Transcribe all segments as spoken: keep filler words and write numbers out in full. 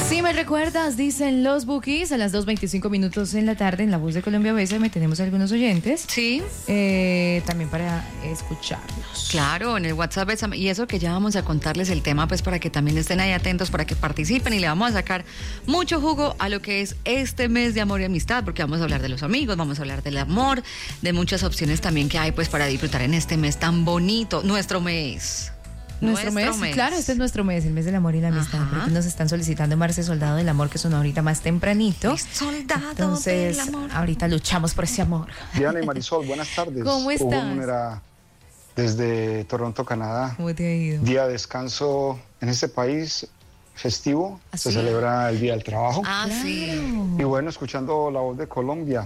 Si me recuerdas, dicen los bookies, a las dos veinticinco minutos en la tarde en La Voz de Colombia B S M tenemos algunos oyentes. Sí. Eh, también para escucharlos. Claro, en el WhatsApp, y eso que ya vamos a contarles el tema, pues para que también estén ahí atentos, para que participen, y le vamos a sacar mucho jugo a lo que es este mes de amor y amistad, porque vamos a hablar de los amigos, vamos a hablar del amor, de muchas opciones también que hay pues para disfrutar en este mes tan bonito, nuestro mes. Nuestro, nuestro mes, mes, claro, este es nuestro mes, el mes del amor y la amistad. Porque nos están solicitando Marce Soldado del Amor, que sonó ahorita más tempranito. Soldado Entonces, del amor. Ahorita luchamos por ese amor. Diana y Marisol, buenas tardes. ¿Cómo estás? Hugo Munera, desde Toronto, Canadá. ¿Cómo te ha ido? Día de descanso en este país festivo. ¿Ah, se sí? celebra el Día del Trabajo. Ah, Claro. sí. Y bueno, escuchando La Voz de Colombia,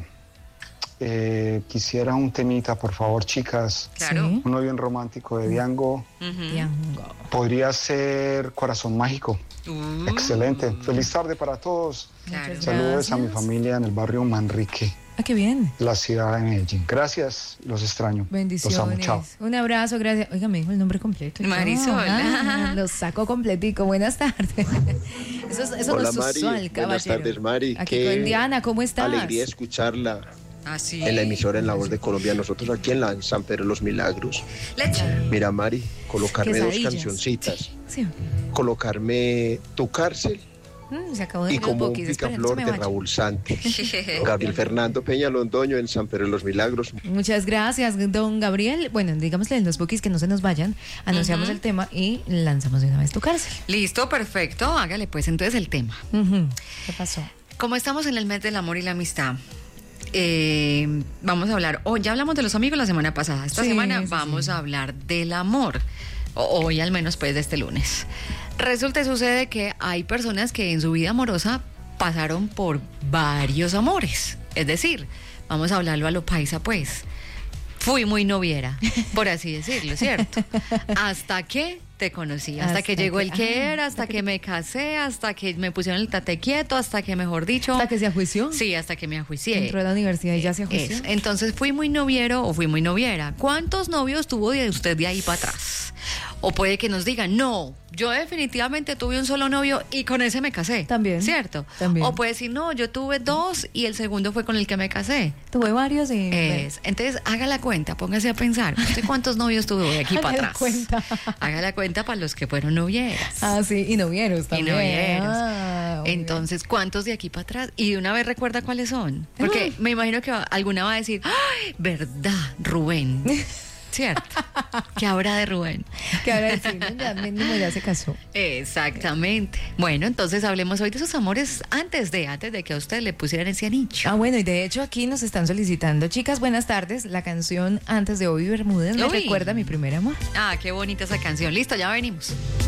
eh, quisiera un temita, por favor, chicas. Claro. Sí. Uno bien romántico de Diango. Ujú. Diango. Podría ser Corazón Mágico. Uh, Excelente. Feliz tarde para todos. Claro. Muchas Saludos a mi gracias. familia en el barrio Manrique, Ah, qué bien. la ciudad de Medellín. Gracias, los extraño. Bendiciones. Los amo, chao. Un abrazo, gracias. Oiga, me dijo el nombre completo. Marisol. Ah, lo saco completico. Buenas tardes. Eso, es- eso Hola no es Mari, usual, buenas caballero. tardes Mari. Aquí Qué con Diana, ¿cómo estás? alegría escucharla Ah, sí. en la emisora en La Voz de Colombia. Nosotros aquí en la en San Pedro de los Milagros. Leche. Mira Mari, colocarme dos Quesadillas. cancioncitas. Sí. Colocarme Tu Cárcel Mm, se acabó de y ir los Como un bookies. Esperen, no picaflor se me de vayan. Raúl Santos. Gabriel Fernando Peña Londoño en San Pedro de los Milagros. Muchas gracias, don Gabriel. Bueno, digámosle en los bookies que no se nos vayan. Anunciamos Ujú. el tema y lanzamos de una vez Tu Cárcel. Listo, perfecto. Hágale pues entonces el tema. Ujú. ¿Qué pasó? Como estamos en el mes del amor y la amistad, eh, vamos a hablar, oh, ya hablamos de los amigos la semana pasada, esta Sí, semana sí, vamos sí. a hablar del amor, o, hoy al menos pues de este lunes. Resulta y sucede que hay personas que en su vida amorosa pasaron por varios amores, es decir, vamos a hablarlo a lo paisa pues, fui muy noviera, por así decirlo, ¿cierto? Hasta que te conocí, hasta, Hasta que llegó que- el que ah, era, hasta que me casé, hasta que me pusieron el tate quieto, hasta que mejor dicho... ¿Hasta que se ajuició? Sí, hasta que me ajuicié. Entró a la universidad y ya se ajuició. Es. Entonces fui muy noviero o fui muy noviera. ¿Cuántos novios tuvo de usted de ahí para atrás? O puede que nos digan, no, yo definitivamente tuve un solo novio y con ese me casé. También. ¿Cierto? También. O puede decir, no, yo tuve dos y el segundo fue con el que me casé. Tuve varios y... Es. Entonces, haga la cuenta, póngase a pensar, ¿usted cuántos novios tuvo de aquí Haga para la atrás? cuenta. Haga la cuenta para los que fueron novieras. Ah, sí, y novieros Y también. novieros. Ah, obvio. Entonces, ¿cuántos de aquí para atrás? Y de una vez recuerda cuáles son. Porque Ah. me imagino que va- alguna va a decir, ¡ay, verdad, Rubén! ¿Cierto? ¿Qué habrá de Rubén? Que ahora sí, ¿no? Ya mínimo ya se casó. Exactamente. Bueno, entonces hablemos hoy de esos amores antes de, antes de que a usted le pusieran ese anillo. Ah, bueno, y de hecho aquí nos están solicitando, chicas, buenas tardes, la canción Antes de Bobby Bermúdez me Uy. recuerda a mi primer amor. Ah, qué bonita esa canción. Listo, ya venimos.